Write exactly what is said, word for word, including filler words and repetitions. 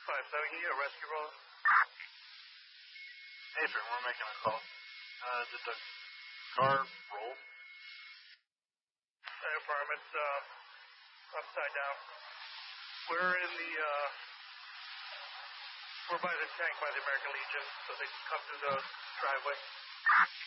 five seven, can you get a rescue roll? Adrian, we're making a call. Uh, did the car roll? Fire department, uh, upside down. We're in the, uh, we're by the tank by the American Legion, so they can come through the driveway.